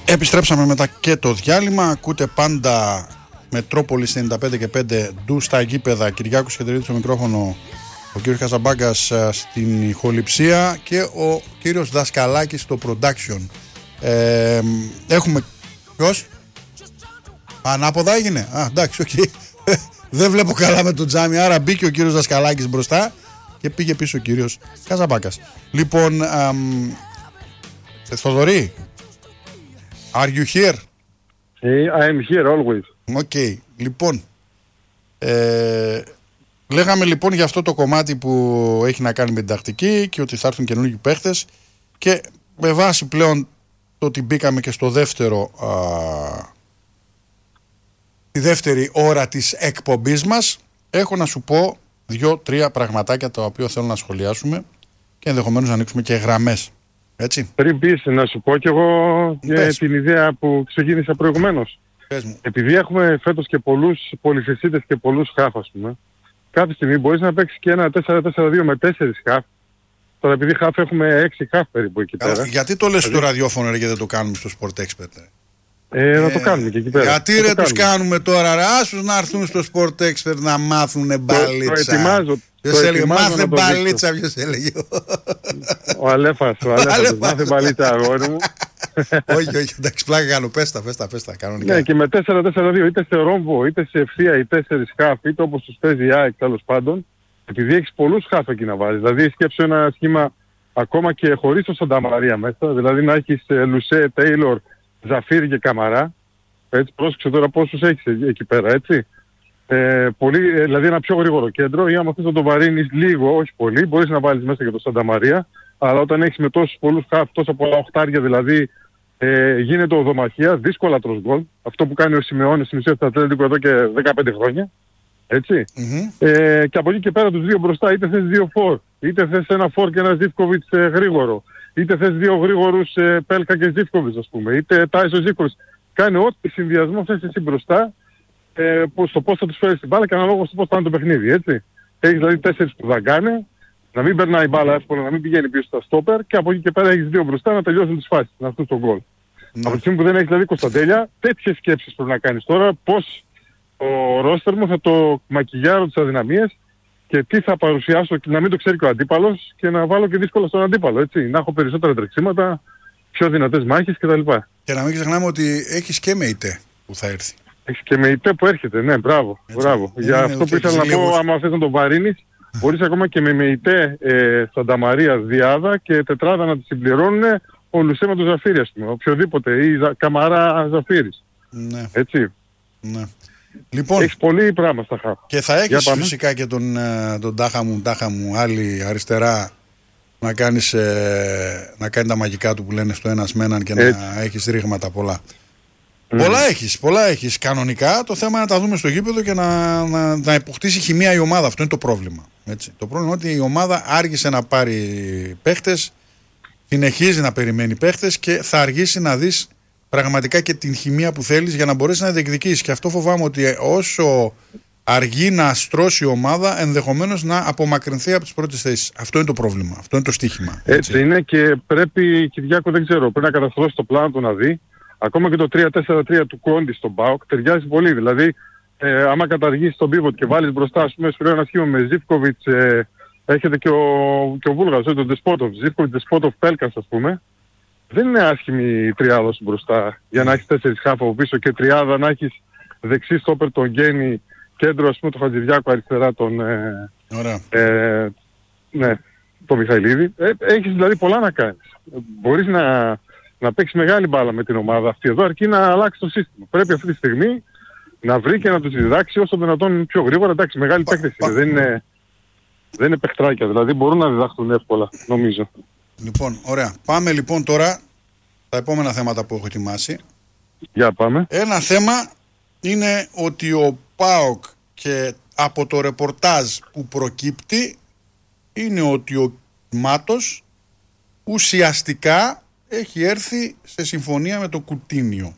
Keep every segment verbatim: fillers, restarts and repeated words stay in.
Επιστρέψαμε μετά και το διάλειμμα. Ακούτε πάντα Μετρόπολης ενενήντα πέντε και πέντε, ντου στα γήπεδα. Κυριάκος Χεντρίδης στο μικρόφωνο, ο κύριος Χαζαμπάγκας στην ηχοληψία και ο κύριος Δασκαλάκης στο production. Ε, έχουμε... Ποιος? Ανάποδα έγινε. Α, εντάξει, οκ. Okay. Δεν βλέπω καλά με το τζάμι, άρα μπήκε ο κύριος Δασκαλάκης μπροστά και πήγε πίσω ο κύριος Χαζαμπάγκας. Λοιπόν, αμ, Θοδωρή, are you here? I am here always. Οκ, okay. Λοιπόν, ε, λέγαμε λοιπόν για αυτό το κομμάτι που έχει να κάνει με την τακτική και ότι θα έρθουν καινούργιοι παίχτες και με βάση πλέον το ότι μπήκαμε και στο δεύτερο, α, τη δεύτερη ώρα της εκπομπής μας, έχω να σου πω δύο-τρία πραγματάκια τα οποία θέλω να σχολιάσουμε και ενδεχομένως να ανοίξουμε και γραμμές. Έτσι. Πριν πεις, να σου πω κι εγώ και την ιδέα που ξεκίνησα προηγουμένως. Επειδή έχουμε φέτος και πολλούς πολυθεσίτες και πολλούς χαφ, ας πούμε, κάποια στιγμή μπορείς να παίξεις και ένα τέσσερα τέσσερα δύο με τέσσερις χαφ. Τώρα επειδή χαφ έχουμε έξι χαφ περίπου εκεί πέρα. Γιατί το λες στο ραδιόφωνο ρε, και δεν το κάνουμε στο Sport Expert? Ε, ε, να το κάνουμε και εκεί πέρα. Γιατί ρε τους κάνουμε τώρα ρε, άσους να έρθουν στο Sport Expert να μάθουνε μπαλίτσα. Το, το ετοιμάζω. Ποιος έλεγε μάθε μπαλίτσα, ποιος έλεγε? Ο Αλέφας, ο Αλέφας, μάθε μπαλίτσα αγόρι μου. Όχι, όχι, εντάξει, πλάκα κάνω, πες τα, πες τα, πες τα, κανονικά. Ναι, και με τέσσερα τέσσερα δύο είτε σε ρόμβο, είτε σε ευθεία, είτε τέσσερις χαφ, είτε όπως τους παίζει η ΑΕΚ τέλος πάντων, επειδή έχεις πολλούς χαφ εκεί να βάλεις. Δηλαδή σκέψου ένα σχήμα ακόμα και χωρίς το Σανταμαρία μέσα, δηλαδή να έχεις Λουσέ, Τέιλορ, Ζαφίρ και Καμαρά. Έτσι, πρόσεξε τώρα πόσους έχεις εκεί πέρα, έτσι. Ε, πολύ, δηλαδή ένα πιο γρήγορο κέντρο, ή άμα θες να το βαρύνεις λίγο, όχι πολύ, μπορείς να βάλεις μέσα και το Σανταμαρία, αλλά όταν έχεις με τόσους πολλούς χαφ, τόσα πολλά οχτάρια δηλαδή, ε, γίνεται οδομαχία, δύσκολα τρως γκολ. Αυτό που κάνει ο Σιμεώνης στην ουσία στο Ατλέτικο εδώ και δεκαπέντε χρόνια. Έτσι. Mm-hmm. Ε, και από εκεί και πέρα τους δύο μπροστά, είτε θες δύο φορ, είτε θες ένα φορ και ένα Ζίβκοβιτς ε, γρήγορο, είτε θες δύο γρήγορους ε, Πέλκα και Ζίβκοβιτς, ας πούμε, είτε Τάισο Ζίβκοβιτς. Κάνει ό,τι συνδυασμό θες εσύ μπροστά, ε, που, στο πώς θα τους φέρεις την μπάλα και αναλόγως στο πώς θα είναι το παιχνίδι, έτσι. Έχεις δηλαδή τέσσερις που δαγκάνε, να μην περνάει η μπάλα εύκολα, να μην πηγαίνει πίσω στα στόπερ και από εκεί και πέρα έχεις δύο μπροστά να τελειώσουν τις φάσεις, να αυτούς τον γκολ. Mm. Από τη στιγμή που δεν έχεις δηλαδή Κωνσταντέλια, τέτοιες σκέψεις πρέπει να κάνεις τώρα, πώς ο ρόστερ μου θα το μακιγιάρω τις αδυναμίες και τι θα παρουσιάσω, να μην το ξέρει και ο αντίπαλος και να βάλω και δύσκολα στον αντίπαλο, έτσι. Να έχω περισσότερα τρεξίματα, πιο δυνατές μάχες κτλ. Και να μην ξεχνάμε ότι έχεις και με ΙΤΕ που θα έρθει. Έχεις και με ΙΤΕ που έρχεται, ναι, μπράβο. μπράβο. Για αυτό που ήθελα να πω, άμα θες να το βαρύνεις, μπορείς ακόμα και με ΜΕΙΤΕ, ε, Σανταμαρία, Διάδα και τετράδα να τη συμπληρώνουν ο Λουσέ με τον Ζαφίρι, ας πούμε, οποιοδήποτε, ή Ζα, Καμαρά Ζαφίρις. Ναι. Έτσι. Ναι. Λοιπόν, έχεις πολύ πράγμα στα χάπ. Και θα έχεις φυσικά και τον, τον τάχα μου, τάχα μου, άλλη αριστερά να, κάνεις, ε, να κάνει τα μαγικά του που λένε στο ένας με έναν και έτσι. Να έχεις ρήγματα πολλά. Mm. Πολλά έχεις, πολλά έχεις κανονικά. Το θέμα είναι να τα δούμε στο γήπεδο και να, να, να υποκτήσει χημεία η ομάδα. Αυτό είναι το πρόβλημα. Έτσι. Το πρόβλημα είναι ότι η ομάδα άργησε να πάρει παίχτες, συνεχίζει να περιμένει παίχτες και θα αργήσει να δεις πραγματικά και την χημεία που θέλεις για να μπορέσει να διεκδικήσεις. Και αυτό φοβάμαι ότι όσο αργεί να στρώσει η ομάδα, ενδεχομένως να απομακρυνθεί από τις πρώτες θέσεις. Αυτό είναι το πρόβλημα. Αυτό είναι το στοίχημα. Έτσι, έτσι είναι και πρέπει, Κυριάκο, δεν ξέρω, πρέπει να καταστρώσει το πλάνο του να δει. Ακόμα και το τρία τέσσερα τρία του Κόντι στον ΠΑΟΚ ταιριάζει πολύ. Δηλαδή, ε, άμα καταργήσεις τον πίβοτ και βάλεις μπροστά, ας πούμε, σου λέω ένα σχήμα με Ζίβκοβιτς, ε, έχετε και ο, και ο Βούλγαρος, τον Ντεσπότοφ, Ζίβκοβιτς, Ντεσπότοφ, Πέλκας, ας πούμε. Δεν είναι άσχημη η τριάδα σου μπροστά για να έχεις τέσσερις χάφα από πίσω και τριάδα να έχεις δεξί στόπερ τον Γκένι, κέντρο, ας πούμε, τον Χατζηδιάκο, αριστερά τον, ε, ε, ναι, τον Μιχαηλίδη. Ε, έχεις δηλαδή πολλά να κάνεις. Μπορείς να... να παίξει μεγάλη μπάλα με την ομάδα αυτή εδώ, αρκεί να αλλάξει το σύστημα. Πρέπει αυτή τη στιγμή να βρει και να τους διδάξει όσο δυνατόν πιο γρήγορα. Εντάξει, μεγάλη παίκτες είναι. Δεν είναι, δεν είναι παιχτράκια, δηλαδή μπορούν να διδαχθούν εύκολα, νομίζω. Λοιπόν, ωραία. Πάμε λοιπόν τώρα στα επόμενα θέματα που έχω ετοιμάσει. Για πάμε. Ένα θέμα είναι ότι ο ΠΑΟΚ και από το ρεπορτάζ που προκύπτει είναι ότι ο Μάτος ουσιαστικά έχει έρθει σε συμφωνία με το Κουτίνιο.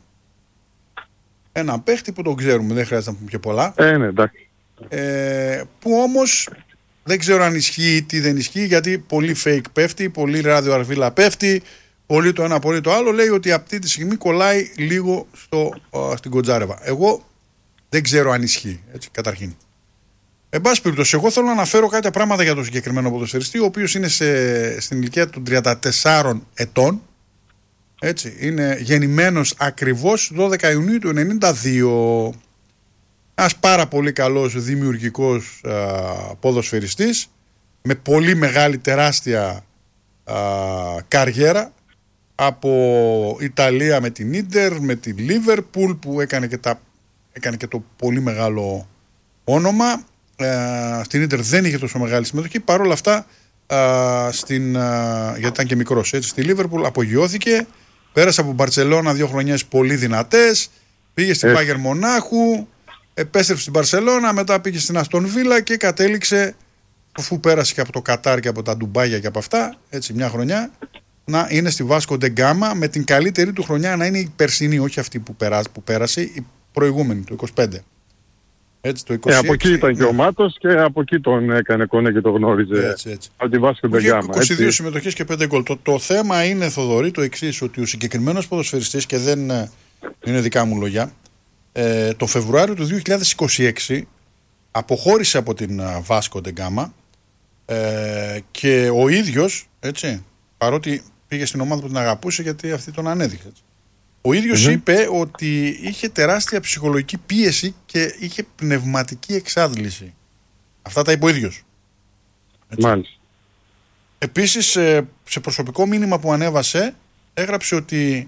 Ένα παίχτη που τον ξέρουμε, δεν χρειάζεται να πούμε και πολλά. Ε, ναι, εντάξει. Ε, που όμως δεν ξέρω αν ισχύει ή τι δεν ισχύει, γιατί πολύ fake πέφτει, πολύ ραδιοαρβίλα πέφτει, πολύ το ένα, πολύ το άλλο. Λέει ότι αυτή τη στιγμή κολλάει λίγο στο, α, στην Κοντζάρεβα. Εγώ δεν ξέρω αν ισχύει, έτσι, καταρχήν. Εν πάση περιπτώσει, εγώ θέλω να αναφέρω κάποια πράγματα για τον συγκεκριμένο ποδοσφαιριστή, ο οποίος είναι σε, στην ηλικία των τριάντα τεσσάρων ετών. Έτσι, είναι γεννημένος ακριβώς δώδεκα Ιουνίου του ενενήντα δύο. Ένας πάρα πολύ καλός δημιουργικός α, ποδοσφαιριστής με πολύ μεγάλη τεράστια α, καριέρα από Ιταλία με την Ίντερ, με την Λίβερπουλ που έκανε και, τα, έκανε και το πολύ μεγάλο όνομα. Ε, στην Ίντερ δεν είχε τόσο μεγάλη συμμετοχή, παρόλα αυτά α, στην, α, γιατί ήταν και μικρός, έτσι, στη Λίβερπουλ απογειώθηκε, πέρασε από Μπαρτσελώνα δύο χρονιές πολύ δυνατές, πήγε στην Μπάγερν Μονάχου, επέστρεψε στην Μπαρσελόνα, μετά πήγε στην Αστον Βίλα και κατέληξε, αφού πέρασε και από το Κατάρ και από τα Ντουμπάγια και από αυτά, έτσι, μια χρονιά, να είναι στη Βάσκο ντε Γκάμα, με την καλύτερη του χρονιά να είναι η περσινή, όχι αυτή που πέρασε, που πέρασε η προηγούμενη, το είκοσι πέντε. Έτσι, το είκοσι έξι, ε, από εκεί ήταν ναι. και ο Μάτος και από εκεί τον έκανε κονέ και το γνώριζε. Έτσι, έτσι. Από τη Βάσκο ντε Γκάμα. είκοσι δύο συμμετοχές και πέντε γκολ. Το, το θέμα είναι, Θοδωρή, το εξής, ότι ο συγκεκριμένος ποδοσφαιριστής, και δεν είναι δικά μου λόγια, ε, το Φεβρουάριο του δύο χιλιάδες είκοσι έξι αποχώρησε από την Βάσκο ντε Γκάμα ε, και ο ίδιος, έτσι, παρότι πήγε στην ομάδα που την αγαπούσε γιατί αυτή τον ανέδειξε, έτσι, ο ίδιος mm-hmm. είπε ότι είχε τεράστια ψυχολογική πίεση και είχε πνευματική εξάντληση. Αυτά τα είπε ο ίδιος. Μάλιστα. Επίσης, σε προσωπικό μήνυμα που ανέβασε, έγραψε ότι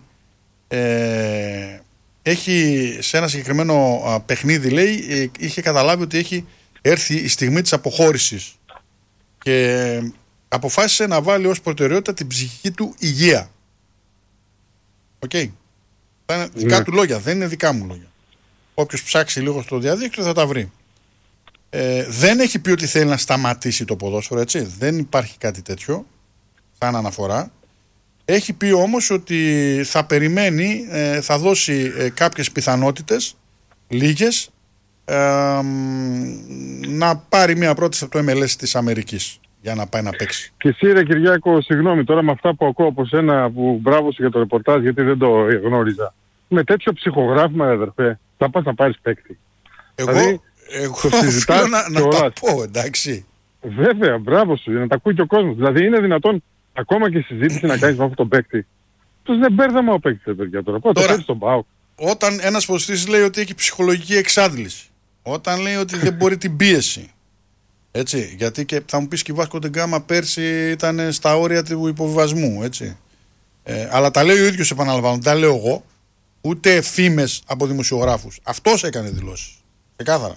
ε, έχει σε ένα συγκεκριμένο παιχνίδι, λέει, ε, είχε καταλάβει ότι έχει έρθει η στιγμή της αποχώρησης και αποφάσισε να βάλει ως προτεραιότητα την ψυχική του υγεία. Οκ. Okay. Θα είναι δικά ναι. του λόγια, δεν είναι δικά μου λόγια. Όποιος ψάξει λίγο στο διαδίκτυο θα τα βρει. Ε, δεν έχει πει ότι θέλει να σταματήσει το ποδόσφαιρο, έτσι. Δεν υπάρχει κάτι τέτοιο σαν αναφορά. Έχει πει όμως ότι θα περιμένει, ε, θα δώσει ε, κάποιες πιθανότητες, λίγες, ε, ε, να πάρει μια πρόταση από το εμ ελ ες της Αμερικής για να πάει να παίξει. Και εσύ, ρε Κυριάκο, συγγνώμη τώρα με αυτά που ακούω από σένα, που μπράβο σου για το ρεπορτάζ, γιατί δεν το γνώριζα. Με τέτοιο ψυχογράφημα, αδερφέ, θα πας να πάρεις παίκτη. Εγώ, δηλαδή, εγώ οφείλω να, να τα πω, εντάξει. Βέβαια, μπράβο σου, για να τα ακούει και ο κόσμος. Δηλαδή είναι δυνατόν ακόμα και συζήτηση να κάνεις με αυτόν τον παίκτη. Τους δεν μπέρδαμα ο παίκτης, παιδιά, τώρα. Πότε θα στον ΠΑΟΚ. Όταν ένας ποδοσφαιριστής λέει ότι έχει ψυχολογική εξάντληση, όταν λέει ότι δεν μπορεί την πίεση. Έτσι, γιατί και θα μου πεις και η Βάσκο ντε Γκάμα πέρσι ήταν στα όρια του υποβιβασμού, έτσι. Ε, αλλά τα λέει ο ίδιος, επαναλαμβάνω, τα λέω εγώ, ούτε φήμες από δημοσιογράφους. Αυτός έκανε δηλώσεις. Ξεκάθαρα.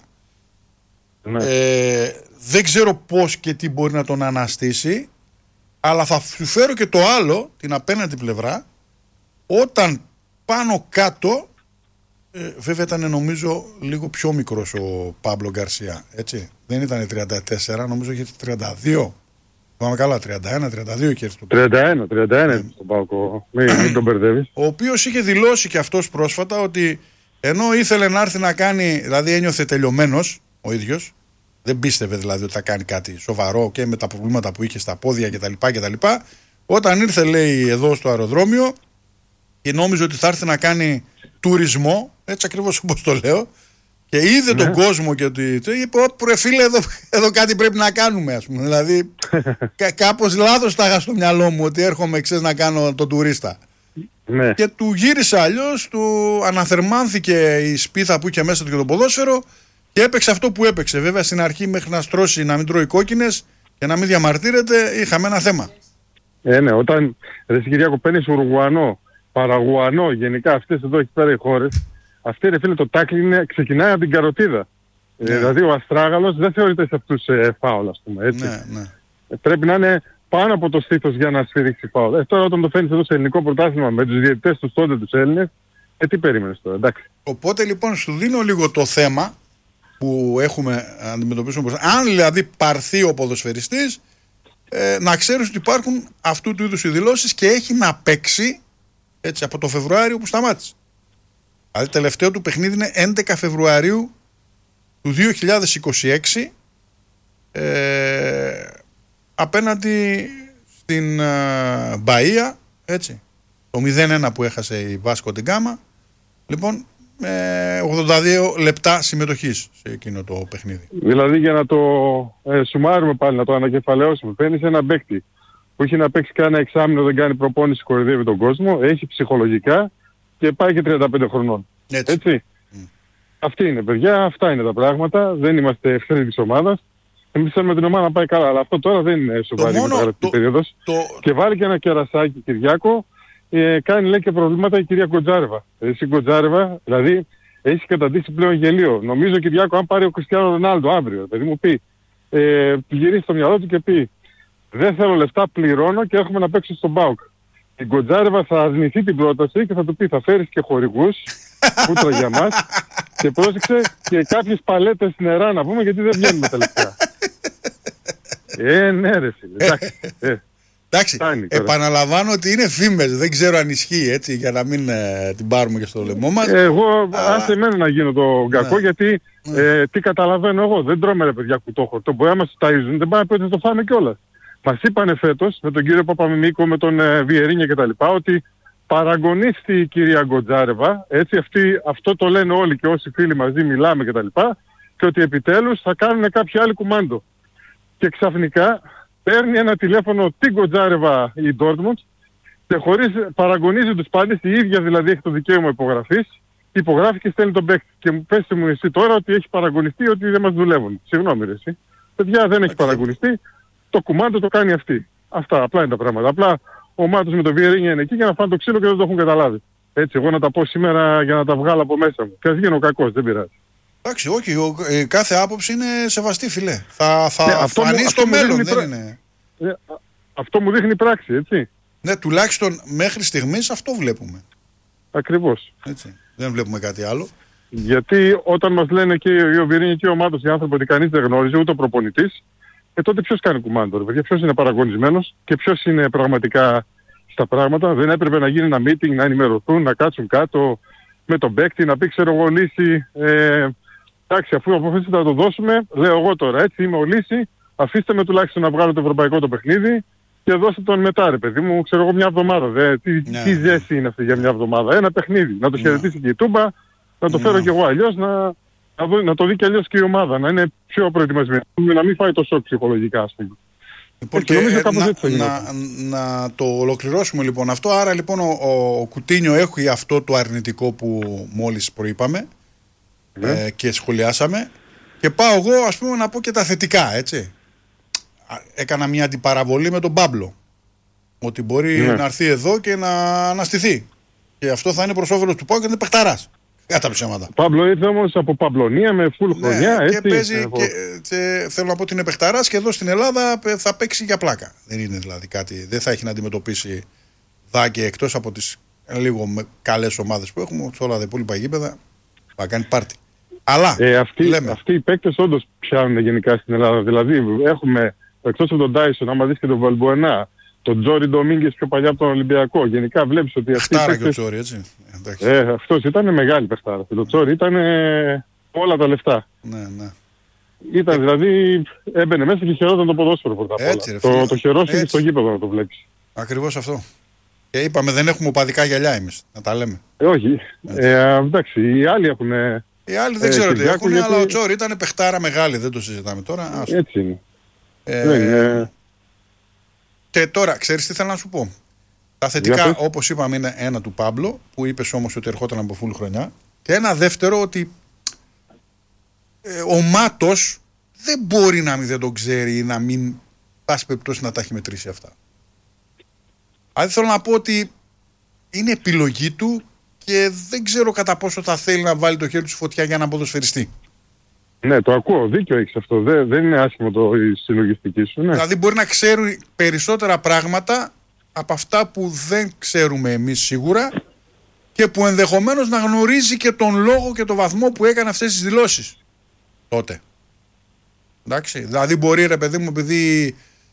Ναι. Ε, δεν ξέρω πώς και τι μπορεί να τον αναστήσει, αλλά θα σου φέρω και το άλλο, την απέναντι πλευρά, όταν πάνω κάτω, ε, βέβαια ήταν νομίζω λίγο πιο μικρός ο Πάμπλο Γκαρσία, έτσι. Δεν ήταν τριάντα τέσσερα, νομίζω είχε τριάντα δύο. Πάμε καλά, τριάντα ένα, τριάντα δύο και έρθει το τριάντα ένα, τριάντα ένα ναι. Στον Πάκο, μην, μην τον μπερδεύεις. Ο οποίος είχε δηλώσει και αυτός πρόσφατα ότι ενώ ήθελε να έρθει να κάνει, δηλαδή ένιωθε τελειωμένος ο ίδιος, δεν πίστευε δηλαδή ότι θα κάνει κάτι σοβαρό και με τα προβλήματα που είχε στα πόδια κτλ. κτλ. Όταν ήρθε, λέει, εδώ στο αεροδρόμιο και νόμιζε ότι θα έρθει να κάνει τουρισμό, έτσι ακριβώς όπως το λέω, και είδε ναι. τον κόσμο και ότι είπε, ρε φίλε, εδώ, εδώ κάτι πρέπει να κάνουμε, ας πούμε. Δηλαδή, κα, κάπως λάθος τα είχα στο μυαλό μου ότι έρχομαι, ξέρεις, να κάνω τον τουρίστα. Ναι. Και του γύρισε αλλιώς, του αναθερμάνθηκε η σπίθα που είχε μέσα του και το ποδόσφαιρο και έπαιξε αυτό που έπαιξε. Βέβαια, στην αρχή, μέχρι να στρώσει, να μην τρώει κόκκινες και να μην διαμαρτύρεται, είχαμε ένα θέμα. Ε, ναι, όταν, ρε Κυριάκο, παίρνεις Ουρουγουανό, Παραγουανό, γενικά αυτές εδώ εκεί πέρα οι χώρες, αυτή, ρε φίλε, το τάκλιν ξεκινάει από την καροτίδα. Ναι. Ε, δηλαδή ο αστράγαλος δεν θεωρείται σε αυτούς ε, φάουλ, ας πούμε, έτσι. Ναι, ναι. Ε, πρέπει να είναι πάνω από το στήθος για να σφυρίξει φάουλ. Ε, τώρα όταν το φέρνεις εδώ σε ελληνικό πρωτάθλημα με τους διαιτητές τους τότε τους Έλληνες, ε, τι περίμενες τώρα, εντάξει. Οπότε λοιπόν σου δίνω λίγο το θέμα που έχουμε αντιμετωπίσουμε μπροστά. Αν δηλαδή πάρθει ο ποδοσφαιριστής, ε, να ξέρεις ότι υπάρχουν αυτού του είδους οι δηλώσεις και έχει να παίξει, έτσι, από το Φεβρουάριο που σταμάτησε. Δηλαδή τελευταίο του παιχνίδι είναι έντεκα Φεβρουαρίου του δύο χιλιάδες είκοσι έξι ε, απέναντι στην ε, Μπαΐα, έτσι, Το μηδέν ένα που έχασε η Βάσκο την Γκάμα. Λοιπόν, ε, ογδόντα δύο λεπτά συμμετοχής σε εκείνο το παιχνίδι. Δηλαδή για να το ε, σουμάρουμε πάλι, να το ανακεφαλαιώσουμε. Παίρνεις έναν παίκτη που έχει να παίξει κάνα εξάμηνο, δεν κάνει προπόνηση, κοροϊδεύει τον κόσμο, έχει ψυχολογικά και πάει και τριάντα πέντε χρονών. Έτσι. Έτσι. Mm. Αυτή είναι, παιδιά, αυτά είναι τα πράγματα. Δεν είμαστε ευθύνοι της ομάδας. Εμείς θέλουμε την ομάδα να πάει καλά, αλλά αυτό τώρα δεν είναι σοβαρή μεταγραφική περίοδος. Το... Και βάλει και ένα κερασάκι, Κυριάκο, ε, κάνει λέει και προβλήματα η κυρία Κοντζάρεβα. Εσύ Κοντζάρεβα, δηλαδή έχει καταντήσει πλέον γελίο. Νομίζω, Κυριάκο, αν πάρει ο Κριστιάνο Ρονάλντο αύριο, δηλαδή μου πει, ε, γυρίσει στο μυαλό του και πει, δεν θέλω λεφτά, πληρώνω και έχουμε να παίξω στον ΠΑΟΚ. Η Κοντζάρεβα θα αρνηθεί την πρόταση και θα του πει, θα φέρεις και χορηγούς, κούτρα για μας, και πρόσεξε και κάποιες παλέτες νερά να πούμε, γιατί δεν βγαίνουμε τα λεφτά. Ε, ναι ρε φίλε, εντάξει. Ε. Εντάξει, επαναλαμβάνω ότι είναι φήμες, δεν ξέρω αν ισχύει, έτσι, για να μην ε, την πάρουμε και στο λαιμό μας. Εγώ, α... άσε εμένα να γίνω το κακό, ναι. γιατί ναι. Ε, τι καταλαβαίνω εγώ, δεν τρώμε ρε παιδιά κουτόχορτο, μπορεί να μας ταΐζουν, δεν πάει να το φάμε κιόλας. Μας είπανε φέτος, με τον κύριο Παπαμιμίκο, με τον ε, Βιερίνια κτλ, ότι παραγωνίστη η κυρία Γκοντζάρεβα, έτσι, αυτοί, αυτό το λένε όλοι και όσοι φίλοι μαζί μιλάμε κτλ, και, και ότι επιτέλους θα κάνουν κάποιοι άλλοι κουμάντο. Και ξαφνικά παίρνει ένα τηλέφωνο την Γκοντζάρεβα η Ντόρτμουντ και χωρίς παραγωνίζει τους πάντες, η ίδια δηλαδή έχει το δικαίωμα υπογραφής, υπογράφει και στέλνει τον παίκτη. Και μου πέστε μου εσύ τώρα ότι έχει παραγωνιστεί, ότι δεν μας δουλεύουν. Συγγνώμη ρε εσύ. Παιδιά, δεν έχει okay. παραγωνιστεί, το κουμάντο το κάνει αυτή. Αυτά, απλά είναι τα πράγματα. Απλά ο Μάτος με το Βιερίνια είναι εκεί για να φάνε το ξύλο και δεν το έχουν καταλάβει. Έτσι, εγώ να τα πω σήμερα για να τα βγάλω από μέσα μου. Και ας γίνω κακός, δεν πειράζει. Εντάξει, όχι, ο, ε, κάθε άποψη είναι σεβαστή, φιλέ. Θα, θα ναι, φανεί μου, στο μέλλον, δεν πρά... είναι. Ε, αυτό μου δείχνει πράξη, έτσι. Ναι, τουλάχιστον μέχρι στιγμής αυτό βλέπουμε. Ακριβώς. Έτσι. Δεν βλέπουμε κάτι άλλο. Γιατί όταν μας λένε και ο Βιερίνια και ο Μάτος, οι άνθρωποι, ότι κανείς δεν γνώριζε, ούτε ο προπονητής, ε, τότε ποιος κάνει κουμάντο, ρε, ποιος είναι παραγωνισμένος και ποιος είναι πραγματικά στα πράγματα. Δεν έπρεπε να γίνει ένα meeting, να ενημερωθούν, να κάτσουν κάτω με τον παίκτη, να πει ξέρω εγώ λύση. Ε, εντάξει, αφού αποφασίσετε να το δώσουμε, λέω εγώ τώρα έτσι, είμαι ο λύση, αφήστε με τουλάχιστον να βγάλω το ευρωπαϊκό το παιχνίδι και δώστε τον μετά, ρε παιδί μου, ξέρω εγώ μια εβδομάδα. Δε, τι ναι, τι ζέση είναι αυτή για μια εβδομάδα. Ένα παιχνίδι, να το χαιρετήσει και η Τούμπα, να το φέρω κι εγώ αλλιώς, να, να, δω, να το δει κι αλλιώς και η ομάδα, να είναι πιο προετοιμασμένη, να μην φάει το σοκ ψυχολογικά, ας πούμε. Λοιπόν, και, ε, να, να, να το ολοκληρώσουμε λοιπόν αυτό. Άρα λοιπόν ο, ο Κουτίνιο έχει αυτό το αρνητικό που μόλις προείπαμε ναι. ε, και σχολιάσαμε. Και πάω εγώ ας πούμε να πω και τα θετικά, έτσι. Έκανα μια αντιπαραβολή με τον Πάμπλο. Ότι μπορεί ναι. να έρθει εδώ και να αναστηθεί. Και αυτό θα είναι προς όφελος του ΠΑΟΚ και είναι παιχταράς. Κατά ψέματα. Παύλο ήρθε όμως από Παμπλωνία με φουλ ναι, χρονιά, έτσι. Και παίζει, από... και, και, θέλω να πω ότι είναι παιχταράς και εδώ στην Ελλάδα θα παίξει για πλάκα. Δεν είναι δηλαδή κάτι, δεν θα έχει να αντιμετωπίσει δάκη εκτός από τις λίγο καλές ομάδες που έχουμε, σε όλα τα υπόλοιπα γήπεδα, θα κάνει πάρτι. Αλλά, ε, αυτοί, λέμε. Αυτοί οι παίκτες όντως πιάνουν γενικά στην Ελλάδα. Δηλαδή έχουμε, εκτός από τον Τάισον, άμα δεις και τον Βαλμποενά, τον Τζόρι Ντομίνγκες πιο παλιά από τον Ολυμπιακό. Γενικά βλέπεις ότι αυτοί. Χτάρα και ο Τζόρι, έτσι. Ε, αυτός ήταν μεγάλη παιχτάρα. Το Τζόρι ήταν ε, όλα τα λεφτά. Ναι, ναι. Ήταν δηλαδή, έμπαινε μέσα και χαιρόταν το ποδόσφαιρο πρώτα απ' όλα. Το, το χαιρόσυνη στο γήπεδο να το βλέπεις. Ακριβώς αυτό. Και είπαμε δεν έχουμε οπαδικά γυαλιά εμείς, να τα λέμε. Ε, όχι. Ε, εντάξει, οι άλλοι έχουν. Οι άλλοι δεν ε, ξέρω τι έχουν, γιατί... αλλά ο Τζόρι ήταν παιχτάρα μεγάλη, δεν το συζητάμε τώρα. Ας... Έτσι είναι. Ε, ε... Και τώρα, ξέρεις τι θέλω να σου πω. Τα θετικά, όπως είπαμε, είναι ένα του Πάμπλο, που είπες όμως ότι ερχόταν από φουλ χρονιά. Και ένα δεύτερο, ότι ε, ο Μάτος δεν μπορεί να μην δεν τον ξέρει ή να μην πάση περιπτώσει να τα έχει μετρήσει αυτά. Δηλαδή θέλω να πω ότι είναι επιλογή του και δεν ξέρω κατά πόσο θα θέλει να βάλει το χέρι του στη φωτιά για να ποδοσφαιριστεί. Ναι, το ακούω. Δίκιο έχεις αυτό. Δεν, δεν είναι άσχημο το, η συλλογιστική σου. Ναι. Δηλαδή μπορεί να ξέρει περισσότερα πράγματα από αυτά που δεν ξέρουμε εμείς σίγουρα και που ενδεχομένως να γνωρίζει και τον λόγο και τον βαθμό που έκανε αυτές τις δηλώσεις τότε. Εντάξει. Δηλαδή μπορεί ρε παιδί μου, επειδή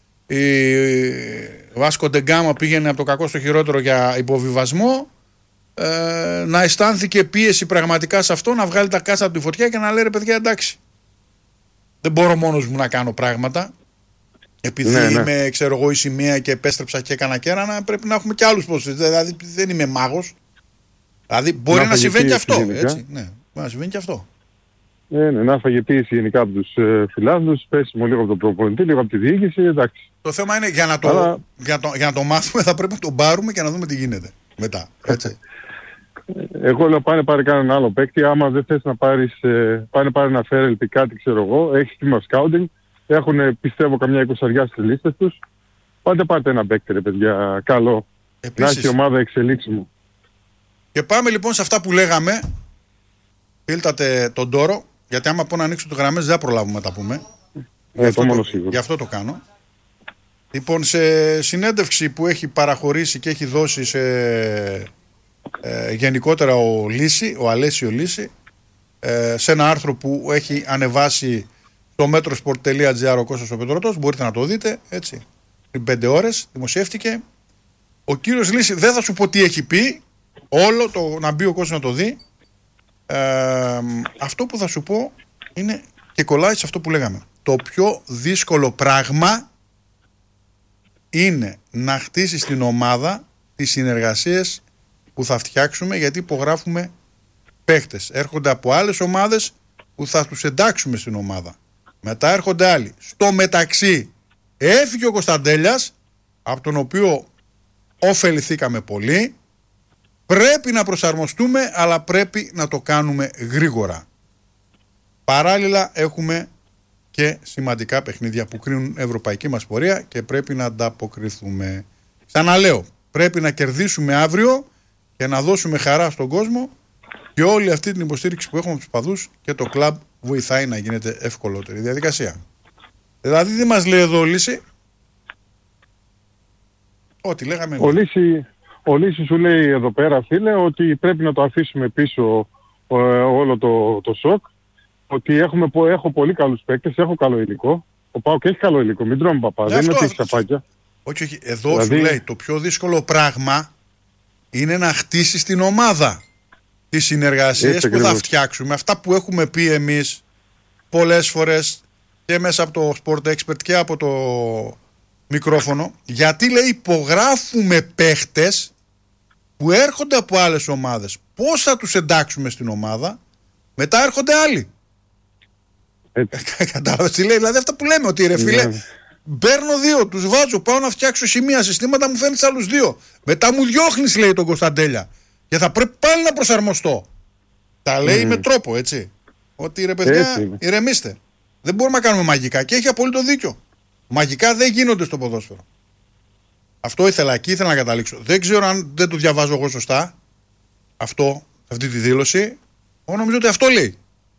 η Βάσκο Ντεγκάμα πήγαινε από το κακό στο χειρότερο για υποβιβασμό, ε, να αισθάνθηκε πίεση πραγματικά σε αυτό, να βγάλει τα κάστα από τη φωτιά και να λέει ρε παιδιά εντάξει, δεν μπορώ μόνος μου να κάνω πράγματα. επειδή ναι, είμαι, ναι. ξέρω εγώ, η σημαία και επέστρεψα και έκανα κέρανα, πρέπει να έχουμε και άλλους ποδοσφαιριστές. Δηλαδή δεν είμαι μάγος. Δηλαδή μπορεί να, να συμβαίνει και αυτό. Έτσι, ναι, μπορεί να συμβαίνει και αυτό. Ναι, ναι, να φάγε πίεση γενικά από τους ε, φιλάθλους, πέσιμο λίγο από τον προπονητή, λίγο από τη διοίκηση, εντάξει. Το θέμα είναι για να το, Αλλά... για το, για να το μάθουμε θα πρέπει να τον πάρουμε και να δούμε τι γίνεται μετά. Έτσι. Εγώ λέω πάνε πάρει κανέναν άλλο παίκτη, άμα δεν θες να πάρεις, ε, πάνε πάρει ένα Φέρελπι κάτι ξέρω εγώ, έχεις τιμα σκάουντινγκ, έχουν πιστεύω καμιά εικοσαριά στις λίστες τους, πάντε πάρτε ένα παίκτη ρε παιδιά, καλό, επίσης, να έχει ομάδα εξελίξιμο. Και πάμε λοιπόν σε αυτά που λέγαμε, φίλτατε τον Τόρο, γιατί άμα πω να ανοίξω το γραμμές δεν θα προλάβουμε να τα πούμε. Ε, το μόνο σίγουρο. Γι' αυτό το κάνω. Λοιπόν, σε συνέντευξη που έχει παραχωρήσει και έχει δώσει σε, ε, γενικότερα ο Λύση, ο Αλέσιο Λύση, ε, σε ένα άρθρο που έχει ανεβάσει στο μέτροσπορτ τελεία τζι άρ ο Κώστας ο Πετρωτός, μπορείτε να το δείτε, έτσι, πριν πέντε ώρες δημοσιεύτηκε. Ο κύριος Λύση δεν θα σου πω τι έχει πει, όλο το να μπει ο κόσμος να το δει. Ε, αυτό που θα σου πω είναι και κολλάει σε αυτό που λέγαμε. Το πιο δύσκολο πράγμα είναι να χτίσεις την ομάδα, τις συνεργασίες που θα φτιάξουμε, γιατί υπογράφουμε παίχτες. Έρχονται από άλλες ομάδες που θα τους εντάξουμε στην ομάδα. Μετά έρχονται άλλοι. Στο μεταξύ έφυγε ο Κωνσταντέλιας, από τον οποίο ωφεληθήκαμε πολύ. Πρέπει να προσαρμοστούμε, αλλά πρέπει να το κάνουμε γρήγορα. Παράλληλα έχουμε και σημαντικά παιχνίδια που κρίνουν ευρωπαϊκή μας πορεία και πρέπει να ανταποκριθούμε. Ξαναλέω, πρέπει να κερδίσουμε αύριο και να δώσουμε χαρά στον κόσμο, και όλη αυτή την υποστήριξη που έχουμε από τους παδούς και το κλαμπ βοηθάει να γίνεται ευκολότερη διαδικασία. Δηλαδή τι μας λέει εδώ ο Λύση? Ό,τι λέγαμε. Ο Λύση, ο Λύση σου λέει εδώ πέρα φίλε ότι πρέπει να το αφήσουμε πίσω ε, όλο το, το σοκ, ότι έχουμε, έχω πολύ καλούς παίκτες, έχω καλό υλικό. Ο ΠΑΟΚ έχει καλό υλικό, μην τρώμε παπά, δεν είναι ότι έχει σαπάκια. Όχι, όχι, εδώ δηλαδή... σου λέει το πιο δύσκολο πράγμα είναι να χτίσεις την ομάδα. Τις συνεργασίες που θα φτιάξουμε, αυτά που έχουμε πει εμείς πολλές φορές και μέσα από το Sport Expert και από το μικρόφωνο, γιατί λέει υπογράφουμε παίχτες που έρχονται από άλλες ομάδες. Πώς θα τους εντάξουμε στην ομάδα? Μετά έρχονται άλλοι. Κατάλαβες τι λέει? Δηλαδή αυτά που λέμε, ότι ρε φίλε, παίρνω δύο, τους βάζω, πάω να φτιάξω σημεία συστήματα, μου φέρνεις άλλους δύο. Μετά μου διώχνεις, λέει τον Κωνσταντέλια, και θα πρέπει πάλι να προσαρμοστώ. Τα λέει mm. με τρόπο, έτσι. Ότι ρε παιδιά, ηρεμήστε. Δεν μπορούμε να κάνουμε μαγικά, και έχει απόλυτο δίκιο. Μαγικά δεν γίνονται στο ποδόσφαιρο. Αυτό ήθελα, εκεί ήθελα να καταλήξω. Δεν ξέρω αν δεν το διαβάζω εγώ σωστά αυτό, αυτή τη δήλωση. Εγώ νομίζω ότι αυτό λέει.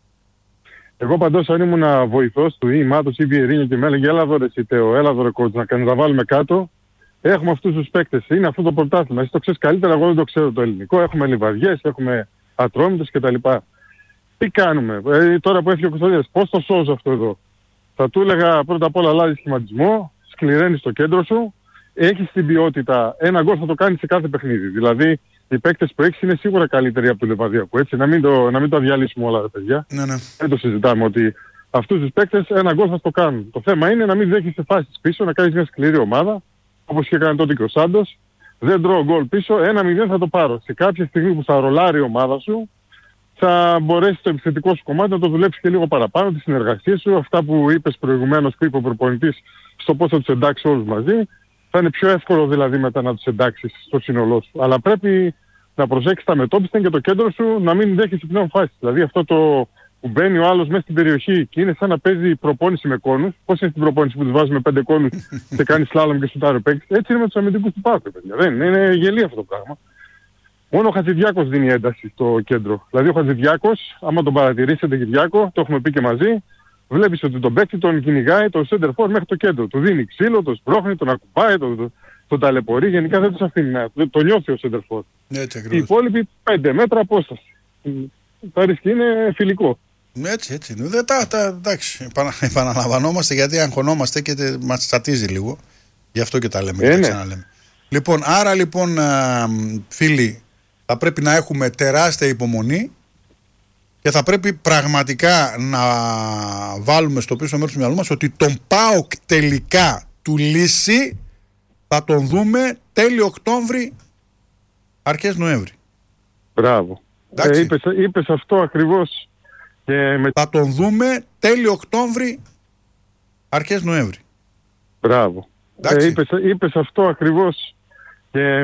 Εγώ παντός αν ήμουν βοηθός του ή Μάτος ή Βιερίνια και με έλεγε έλα εδώ ρε Σιτέο, έλα εδώ ρε κότς, να τα βάλουμε κάτω. Έχουμε αυτούς τους παίκτες, είναι αυτό το πρωτάθλημα. Εσύ το ξέρεις καλύτερα, εγώ δεν το ξέρω το ελληνικό. Έχουμε λιβαδιές, έχουμε ατρόμητες κτλ. Τι κάνουμε, ε, τώρα που έφυγε ο Κωνσταντέλιας, πώς το σώζω αυτό εδώ? Θα του έλεγα πρώτα απ' όλα αλλάζει σχηματισμό, σκληραίνεις το κέντρο σου, έχεις την ποιότητα, ένα γκολ θα το κάνεις σε κάθε παιχνίδι. Δηλαδή οι παίκτες που έχεις είναι σίγουρα καλύτεροι από το Λιβαδιακό, έτσι, να μην το, να μην το διαλύσουμε όλα τα παιδιά. Ναι, ναι. Δεν το συζητάμε ότι αυτούς τους παίκτες ένα γκολ θα το κάνουν. Το θέμα είναι να μην δέχεσαι φάσεις πίσω, να κάνεις μια σκληρή ομάδα, όπως είχε κάνει τότε και ο Σάντος. Δεν τρώω γκολ πίσω, ένα μηδέν θα το πάρω. Σε κάποια στιγμή που θα ρολάρει η ομάδα σου, θα μπορέσει το επιθετικό σου κομμάτι να το δουλέψει και λίγο παραπάνω, τις συνεργασίες σου, αυτά που είπες προηγουμένως, που είπε ο προπονητής, στο πώς θα τους εντάξει όλους μαζί. Θα είναι πιο εύκολο δηλαδή μετά να τους εντάξεις στο σύνολό σου. Αλλά πρέπει να προσέξεις τα μετώπιστα και το κέντρο σου να μην δέχεσαι πλέον φάσεις. Δηλαδή αυτό το που μπαίνει ο άλλος μέσα στην περιοχή και είναι σαν να παίζει προπόνηση με κόνους. Πώς είναι στην προπόνηση που τους βάζουμε πέντε κόνους και κάνει σλάλομ και σουτάρει ο παίκτης? Έτσι είναι με τους αμυντικούς του ΠΑΟΚ, παιδιά. Δεν είναι, είναι γελίο αυτό το πράγμα. Μόνο ο Χατζηδιάκος δίνει ένταση στο κέντρο. Δηλαδή ο Χατζηδιάκος, άμα τον παρατηρήσετε Κυριάκο, το έχουμε πει και μαζί, βλέπεις ότι τον παίκτη τον κυνηγάει το center for μέχρι το κέντρο. Του δίνει ξύλο, τον σπρώχνει, τον ακουμπάει, τον, τον, τον ταλαιπωρεί. Γενικά δεν τους αφήνει να το νιώθει ο center for. Οι υπόλοιποι πέντε μέτρα απόσταση. Το ρίσκι είναι φιλικό. Έτσι, έτσι. Δεν τα, τα, εντάξει, επαναλαμβανόμαστε γιατί αγχωνόμαστε και τε, μας τσατίζει λίγο. Γι' αυτό και τα λέμε και ε, τα ναι. ξαναλέμε. Λοιπόν, άρα λοιπόν α, φίλοι, θα πρέπει να έχουμε τεράστια υπομονή και θα πρέπει πραγματικά να βάλουμε στο πίσω μέρος του μυαλού μας ότι τον ΠΑΟΚ τελικά του λύσει θα τον δούμε τέλη Οκτώβρη, αρχές Νοέμβρη. Μπράβο. Ε, είπες, είπες αυτό ακριβώς. Και με... Θα τον δούμε τέλη Οκτώβρη, αρχές Νοέμβρη. Μπράβο. Ε, είπες, είπες αυτό ακριβώς. Και